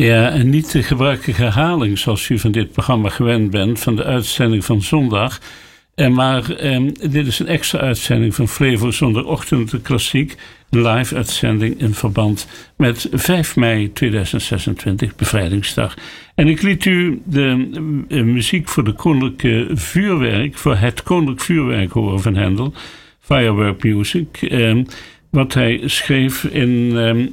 Ja, en niet de gebruikelijke herhaling zoals u van dit programma gewend bent, van de uitzending van zondag. Maar dit is een extra uitzending van Flevo Zondagochtend de Klassiek. Een live uitzending in verband met 5 mei 2026, Bevrijdingsdag. En ik liet u de muziek voor de koninklijke vuurwerk, voor het koninklijk vuurwerk horen van Handel. Firework Music. Wat hij schreef in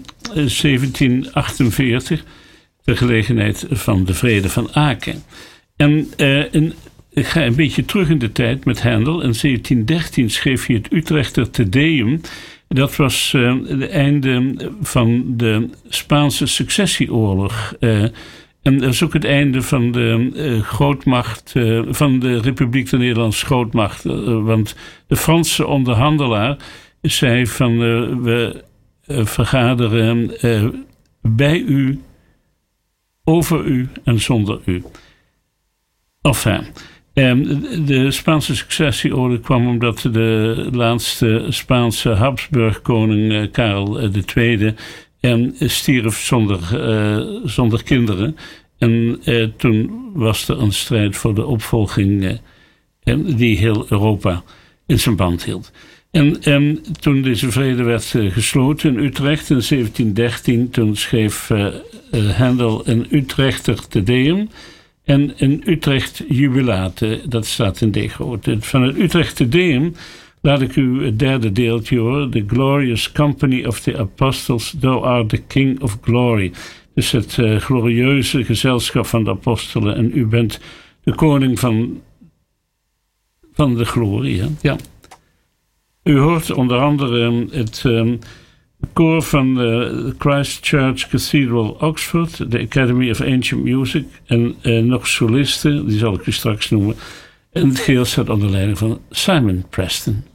1748. De gelegenheid van de Vrede van Aken. En ik ga een beetje terug in de tijd met Handel. In 1713 schreef hij het Utrechter Te Deum. Dat was het einde van de Spaanse successieoorlog. En dat is ook het einde van de grootmacht, van de Republiek der Nederlandse grootmacht. Want de Franse onderhandelaar zei van we vergaderen bij u, over u en zonder u. Enfin, de Spaanse successieoorlog kwam omdat de laatste Spaanse Habsburg-koning Karel II stierf zonder kinderen. En toen was er een strijd voor de opvolging die heel Europa in zijn band hield. En toen deze vrede werd gesloten in Utrecht in 1713, toen schreef Handel een Utrechter Te Deum en een Utrecht Jubilate, dat staat in D groot. Van het Utrecht Te Deum laat ik u het derde deeltje horen. The Glorious Company of the Apostles, Thou art the King of Glory. Dus het glorieuze gezelschap van de apostelen en u bent de koning van de glorie. Hè? Ja. U hoort onder andere het koor van de Christ Church Cathedral Oxford, de Academy of Ancient Music en nog solisten, die zal ik u straks noemen. En het geheel staat onder leiding van Simon Preston.